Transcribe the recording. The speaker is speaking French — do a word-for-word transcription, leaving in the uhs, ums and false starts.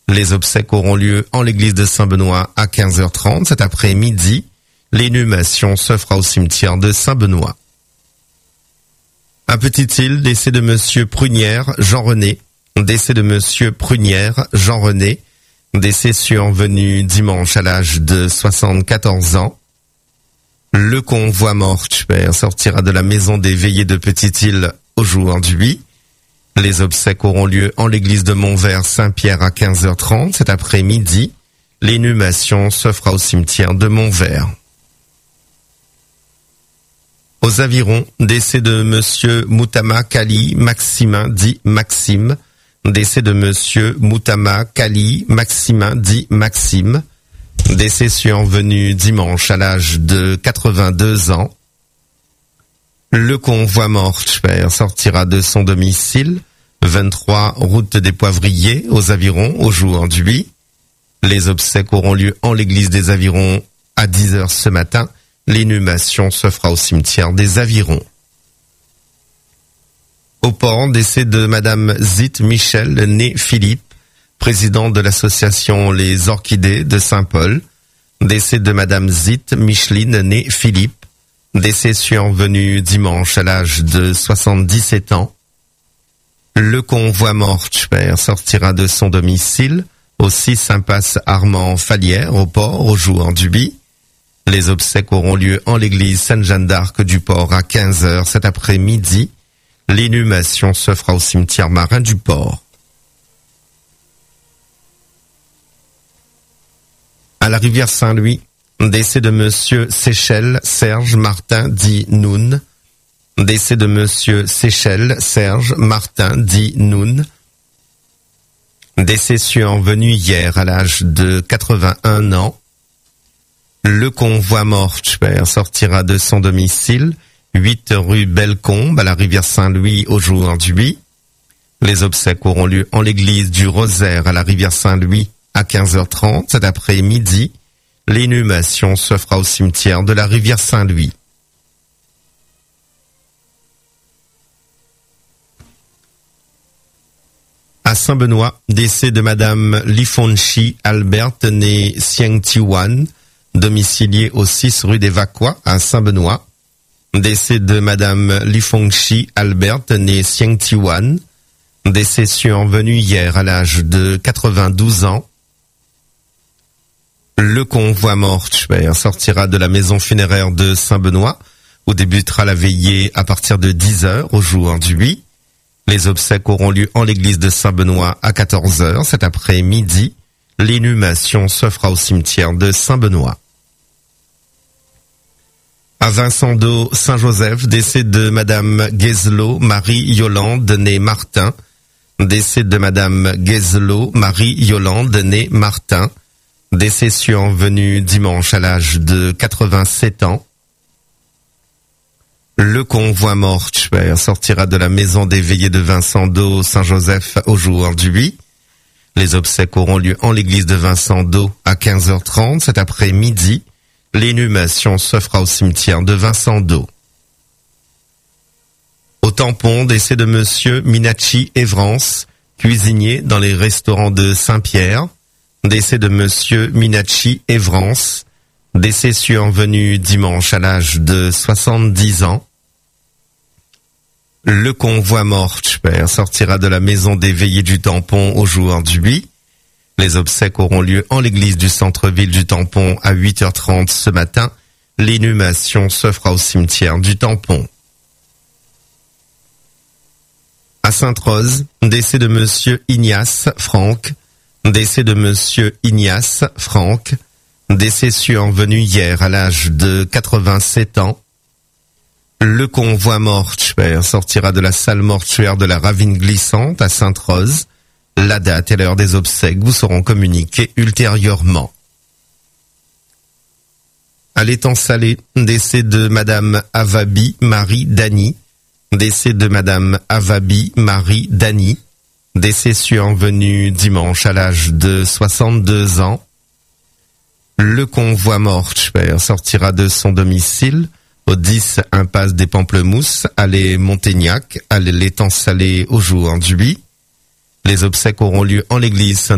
Les obsèques auront lieu en l'église de Saint-Benoît à quinze heures trente cet après-midi. L'inhumation se fera au cimetière de Saint-Benoît. À Petite-Île, décès de monsieur Prunière, Jean-René. Décès de monsieur Prunière, Jean-René. Décès survenu dimanche à l'âge de soixante-quatorze ans. Le convoi mortuaire sortira de la maison des veillées de Petite-Île aujourd'hui. Les obsèques auront lieu en l'église de Montvert-Saint-Pierre à quinze heures trente cet après-midi. L'inhumation se fera au cimetière de Montvert. Aux Avirons, décès de monsieur Moutama Kali Maximin dit Maxime. Décès de monsieur Moutama Kali Maximin dit Maxime. Décès survenu dimanche à l'âge de quatre-vingt-deux ans. Le convoi mortuaire sortira de son domicile, vingt-trois route des Poivriers, aux Avirons, aujourd'hui. Les obsèques auront lieu en l'église des Avirons à dix heures ce matin. L'inhumation se fera au cimetière des Avirons. Au port, décès de madame Zit Michel, née Philippe, président de l'association Les Orchidées de Saint-Paul. Décès de madame Zit Micheline, née Philippe. Décès survenu dimanche à l'âge de soixante-dix-sept ans. Le convoi mortuaire sortira de son domicile au six impasse Armand Falière au port aujourd'hui. Les obsèques auront lieu en l'église Sainte-Jeanne d'Arc du port à quinze heures cet après-midi. L'inhumation se fera au cimetière marin du port. À la rivière Saint-Louis, décès de monsieur Séchel Serge Martin dit Noun. Décès de monsieur Séchel Serge Martin dit Noun. Décès survenu hier à l'âge de quatre-vingt-un ans. Le convoi mortuaire sortira de son domicile, huit rue Bellecombe à la rivière Saint-Louis aujourd'hui. Les obsèques auront lieu en l'église du Rosaire à la rivière Saint-Louis à quinze heures trente cet après-midi. L'inhumation se fera au cimetière de la rivière Saint-Louis. À Saint-Benoît, décès de madame Lifonchi Alberte née Sieng Tiwan, domiciliée au six rue des Vacois à Saint-Benoît. Décès de madame Lifonchi Alberte née Sieng Tiwan. Décès survenu hier à l'âge de quatre-vingt-douze ans. Le convoi mortuaire sortira de la maison funéraire de Saint-Benoît, où débutera la veillée à partir de dix heures aujourd'hui. Les obsèques auront lieu en l'église de Saint-Benoît à quatorze heures cet après-midi. L'inhumation se fera au cimetière de Saint-Benoît. À Vincent d'Eau, Saint-Joseph, décès de madame Guézelot Marie-Yolande née Martin. Décès de madame Guézelot Marie-Yolande née Martin. Décès survenu dimanche à l'âge de quatre-vingt-sept ans. Le convoi mortuaire sortira de la maison des veillées de Vincent d'Eau, Saint-Joseph aujourd'hui. Les obsèques auront lieu en l'église de Vincent d'Eau à quinze heures trente cet après-midi. L'inhumation se fera au cimetière de Vincent d'Eau. Au Tampon, décès de monsieur Minacci Evrance, cuisinier dans les restaurants de Saint-Pierre. Décès de monsieur Minacci Evrance. Décès survenu dimanche à l'âge de soixante-dix ans. Le convoi mortuaire sortira de la maison des veillées du Tampon aujourd'hui. Les obsèques auront lieu en l'église du centre-ville du Tampon à huit heures trente ce matin. L'inhumation se fera au cimetière du Tampon. À Sainte-Rose, décès de monsieur Ignace Franck. Décès de monsieur Ignace Franck. Décès survenu hier à l'âge de quatre-vingt-sept ans. Le convoi mortuaire sortira de la salle mortuaire de la Ravine Glissante à Sainte-Rose. La date et l'heure des obsèques vous seront communiquées ultérieurement. À l'étang Salé, décès de madame Avabi Marie Dany. Décès de madame Avabi Marie Dany. Décès survenu dimanche à l'âge de soixante-deux ans. Le convoi mortuaire sortira de son domicile au dix impasse des Pamplemousses, allée Montaignac, à l'étang Salé aujourd'hui. Les obsèques auront lieu en l'église